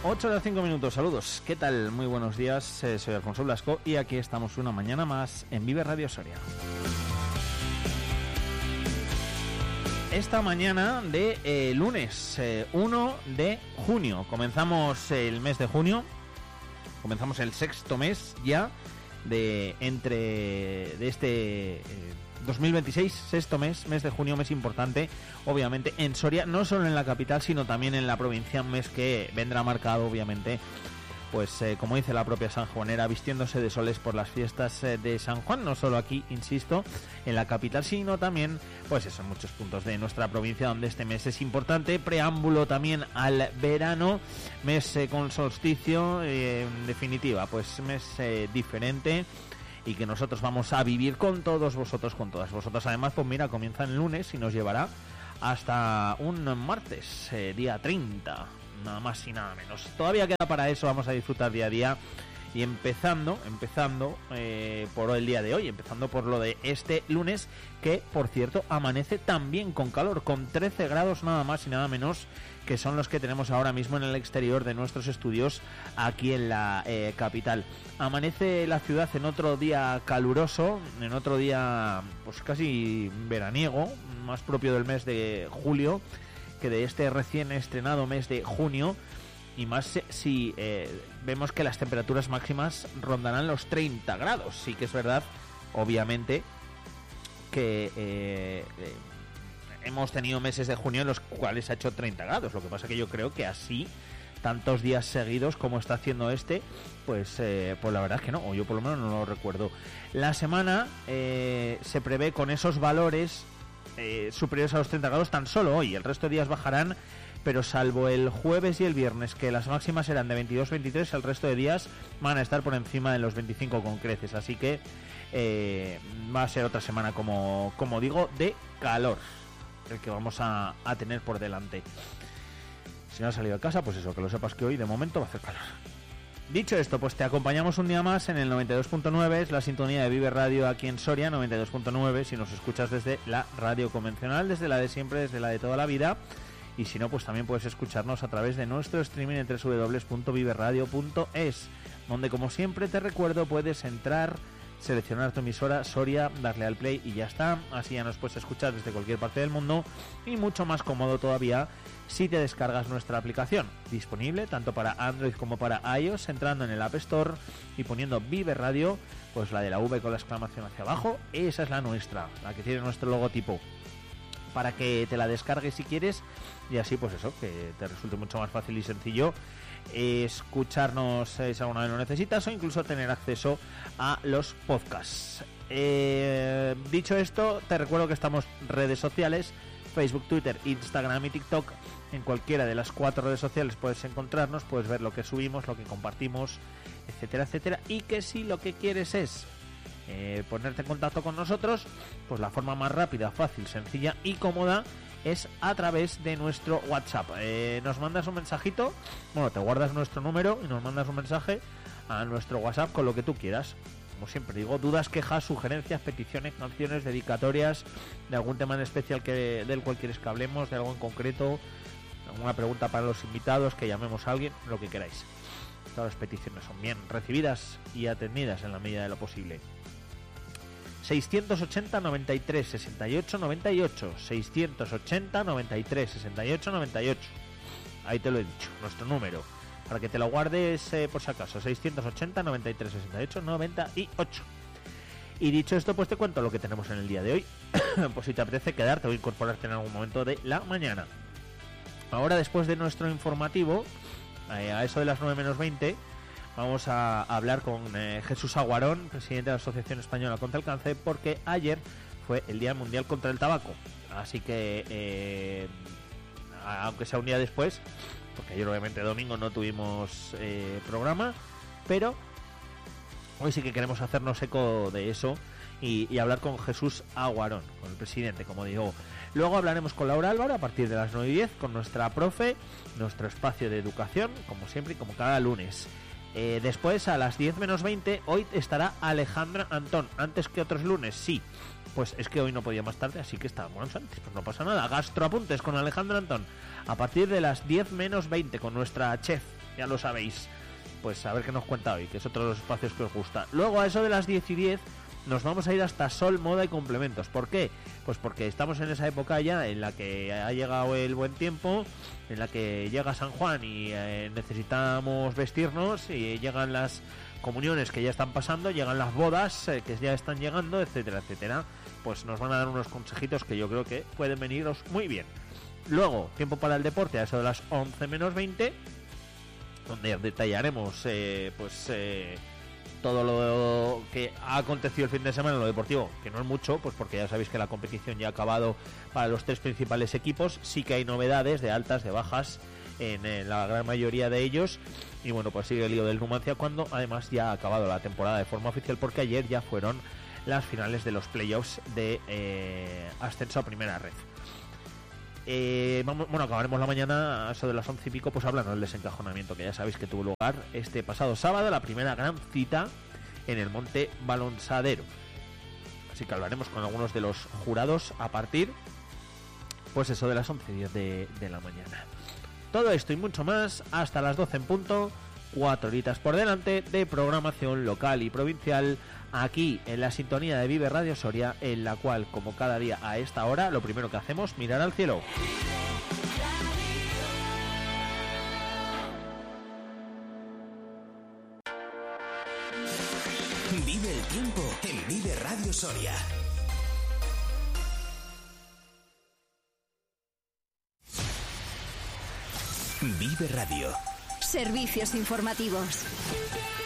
8 de 5 minutos, saludos, ¿qué tal? Muy buenos días, soy Alfonso Blasco y aquí estamos una mañana más en Vive Radio Soria. Esta mañana de lunes 1 de junio, comenzamos el mes de junio, comenzamos el sexto mes ya de este 2026, sexto mes de junio, mes importante, obviamente en Soria, no solo en la capital, sino también en la provincia, un mes que vendrá marcado, obviamente, pues como dice la propia sanjuanera, vistiéndose de soles por las fiestas de San Juan, no solo aquí, insisto, en la capital, sino también, pues eso, en muchos puntos de nuestra provincia donde este mes es importante, preámbulo también al verano, mes con solsticio, en definitiva, pues mes diferente, y que nosotros vamos a vivir con todos vosotros, con todas vosotras. Además, pues mira, comienza el lunes y nos llevará hasta un martes, día 30, nada más y nada menos. Todavía queda para eso, vamos a disfrutar día a día. Y empezando por el día de hoy, empezando por lo de este lunes, que por cierto amanece también con calor, con 13 grados nada más y nada menos, que son los que tenemos ahora mismo en el exterior de nuestros estudios aquí en la capital. Amanece la ciudad en otro día caluroso, en otro día pues casi veraniego, más propio del mes de julio que de este recién estrenado mes de junio. Y más si vemos que las temperaturas máximas rondarán los 30 grados. Sí que es verdad, obviamente, que hemos tenido meses de junio en los cuales ha hecho 30 grados. Lo que pasa que yo creo que así, tantos días seguidos como está haciendo pues la verdad es que no, o yo por lo menos no lo recuerdo. La semana se prevé con esos valores superiores a los 30 grados tan solo hoy. El resto de días bajarán, pero salvo el jueves y el viernes, que las máximas eran de 22-23, el resto de días van a estar por encima de los 25 con creces, así que va a ser otra semana, como digo, de calor, el que vamos a tener por delante. Si no has salido de casa, pues eso, que lo sepas que hoy de momento va a hacer calor. Dicho esto, pues te acompañamos un día más en el 92.9, es la sintonía de Vive Radio aquí en Soria, 92.9, si nos escuchas desde la radio convencional, desde la de siempre, desde la de toda la vida. Y si no, pues también puedes escucharnos a través de nuestro streaming en www.viveradio.es, donde como siempre te recuerdo puedes entrar, seleccionar tu emisora Soria, darle al play y ya está. Así ya nos puedes escuchar desde cualquier parte del mundo y mucho más cómodo todavía si te descargas nuestra aplicación, disponible tanto para Android como para iOS, entrando en el App Store y poniendo Vive Radio, pues la de la V con la exclamación hacia abajo, esa es la nuestra, la que tiene nuestro logotipo, para que te la descargues si quieres y así pues eso, que te resulte mucho más fácil y sencillo escucharnos si alguna vez lo necesitas o incluso tener acceso a los podcasts. Dicho esto, te recuerdo que estamos en redes sociales, Facebook, Twitter, Instagram y TikTok. En cualquiera de las 4 redes sociales puedes encontrarnos, puedes ver lo que subimos, lo que compartimos, etcétera, etcétera, y que si lo que quieres es ponerte en contacto con nosotros, pues la forma más rápida, fácil, sencilla y cómoda es a través de nuestro WhatsApp. Nos mandas un mensajito, bueno, te guardas nuestro número y nos mandas un mensaje a nuestro WhatsApp con lo que tú quieras. Como siempre digo, dudas, quejas, sugerencias, peticiones, canciones, dedicatorias, de algún tema en especial del cual quieres que hablemos, de algo en concreto, alguna pregunta para los invitados, que llamemos a alguien, lo que queráis. Todas las peticiones son bien recibidas y atendidas en la medida de lo posible. 680 93 68 98 680 93 68 98. Ahí te lo he dicho, nuestro número, para que te lo guardes por si acaso, 680 93 68 98. Y dicho esto, pues te cuento lo que tenemos en el día de hoy. Pues si te apetece quedarte o incorporarte en algún momento de la mañana. Ahora, después de nuestro informativo, a eso de las 9 menos 20, vamos a hablar con Jesús Aguarón, presidente de la Asociación Española contra el Cáncer, porque ayer fue el Día Mundial contra el Tabaco. Así que, aunque sea un día después, porque ayer obviamente domingo no tuvimos programa, pero hoy sí que queremos hacernos eco de eso y hablar con Jesús Aguarón, con el presidente, como digo. Luego hablaremos con Laura Álvaro a partir de las 9:10 con nuestra profe, nuestro espacio de educación, como siempre y como cada lunes. Después, a las 10 menos 20, hoy estará Alejandra Antón. Antes que otros lunes, sí. Pues es que hoy no podía más tarde, así que estábamos antes. Pues no pasa nada. Gastroapuntes con Alejandra Antón. A partir de las 10 menos 20 con nuestra chef ya lo sabéis. Pues a ver qué nos cuenta hoy, que es otro de los espacios que os gusta. Luego a eso de las 10 y 10 nos vamos a ir hasta Sol, Moda y Complementos. ¿Por qué? Pues porque estamos en esa época ya en la que ha llegado el buen tiempo, en la que llega San Juan y necesitamos vestirnos, y llegan las comuniones que ya están pasando, llegan las bodas que ya están llegando, etcétera, etcétera. Pues nos van a dar unos consejitos que yo creo que pueden veniros muy bien. Luego, tiempo para el deporte, a eso de las 11 menos 20, donde detallaremos todo lo que ha acontecido el fin de semana en lo deportivo, que no es mucho, pues porque ya sabéis que la competición ya ha acabado para los 3 principales equipos. Sí que hay novedades de altas, de bajas en la gran mayoría de ellos, y bueno, pues sigue el lío del Numancia, cuando además ya ha acabado la temporada de forma oficial, porque ayer ya fueron las finales de los playoffs de ascenso a primera red. Acabaremos la mañana a eso de las 11 y pico, pues hablando del desencajonamiento, que ya sabéis que tuvo lugar este pasado sábado, la primera gran cita en el Monte Balonsadero. Así que hablaremos con algunos de los jurados a partir, pues eso, de las 11:10 de la mañana. Todo esto y mucho más hasta las 12 en punto, 4 horitas por delante de programación local y provincial, aquí en la sintonía de Vive Radio Soria, en la cual, como cada día a esta hora, lo primero que hacemos, mirar al cielo. Vive el tiempo en Vive Radio Soria. Vive Radio. Servicios informativos.